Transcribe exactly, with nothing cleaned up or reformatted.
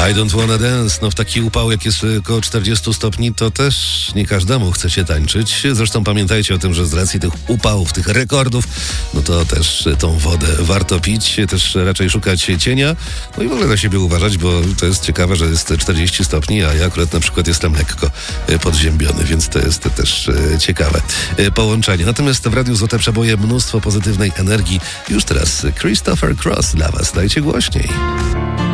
I don't wanna dance. No w taki upał, jak jest około czterdzieści stopni, to też nie każdemu chce się tańczyć. Zresztą pamiętajcie o tym, że z racji tych upałów, tych rekordów, no to też tą wodę warto pić, też raczej szukać cienia. No i w ogóle na siebie uważać, bo to jest ciekawe, że jest czterdzieści stopni, a ja akurat na przykład jestem lekko podziębiony, więc to jest też ciekawe połączenie. Natomiast w Radiu Złote Przeboje mnóstwo pozytywnej energii. Już teraz Christopher Cross dla Was. Dajcie głośniej.